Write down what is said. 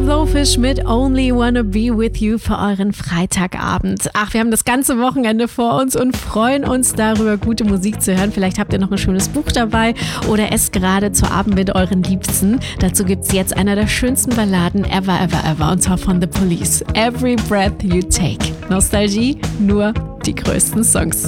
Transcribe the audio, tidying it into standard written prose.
Blowfish mit Only Wanna Be With You für euren Freitagabend. Ach, wir haben das ganze Wochenende vor uns und freuen uns darüber, gute Musik zu hören. Vielleicht habt ihr noch ein schönes Buch dabei oder esst gerade zu Abend mit euren Liebsten. Dazu gibt's jetzt einer der schönsten Balladen ever, ever, ever, und zwar von The Police. Every Breath You Take. Nostalgie, nur die größten Songs.